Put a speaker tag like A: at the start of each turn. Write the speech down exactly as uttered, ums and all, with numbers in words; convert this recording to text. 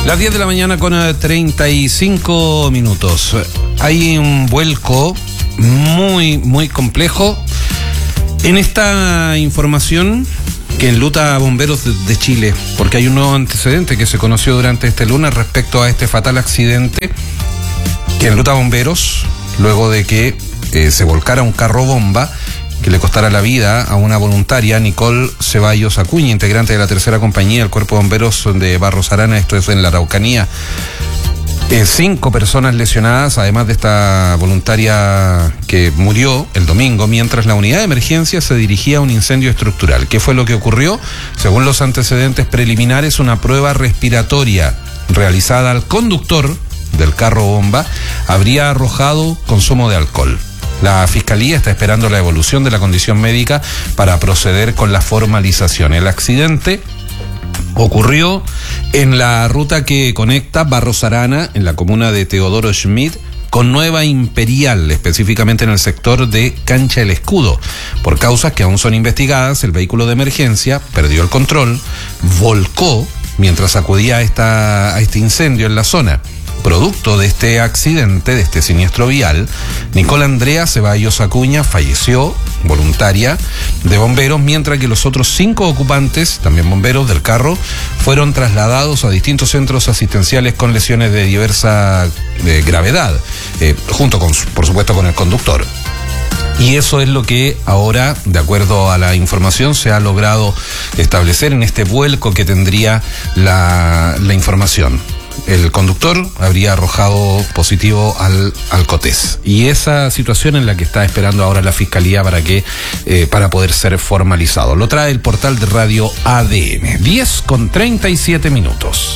A: Las diez de la mañana con treinta y cinco minutos. Hay un vuelco muy, muy complejo en esta información que enluta a bomberos de, de Chile, porque hay un nuevo antecedente que se conoció durante este lunes respecto a este fatal accidente que enluta a bomberos luego de que eh, se volcara un carro bomba que le costara la vida a una voluntaria, Nicole Ceballos Acuña, integrante de la tercera compañía del Cuerpo de Bomberos de Barros Arana, esto es en la Araucanía. Eh, cinco personas lesionadas, además de esta voluntaria que murió el domingo mientras la unidad de emergencia se dirigía a un incendio estructural. ¿Qué fue lo que ocurrió? Según los antecedentes preliminares, una prueba respiratoria realizada al conductor del carro bomba habría arrojado consumo de alcohol. La Fiscalía está esperando la evolución de la condición médica para proceder con la formalización. El accidente ocurrió en la ruta que conecta Barros Arana, en la comuna de Teodoro Schmidt, con Nueva Imperial, específicamente en el sector de Cancha El Escudo. Por causas que aún son investigadas, el vehículo de emergencia perdió el control, volcó mientras acudía a, esta, a este incendio en la zona. Producto de este accidente, de este siniestro vial, Nicole Andrea Ceballos Acuña falleció, voluntaria de bomberos, mientras que los otros cinco ocupantes, también bomberos del carro, fueron trasladados a distintos centros asistenciales con lesiones de diversa de gravedad, eh, junto con, por supuesto, con el conductor. Y eso es lo que ahora, de acuerdo a la información, se ha logrado establecer en este vuelco que tendría la, la información. El conductor habría arrojado positivo al alcotés. Y esa situación en la que está esperando ahora la Fiscalía para que eh, para poder ser formalizado. Lo trae el portal de radio A D N. diez con treinta y siete minutos.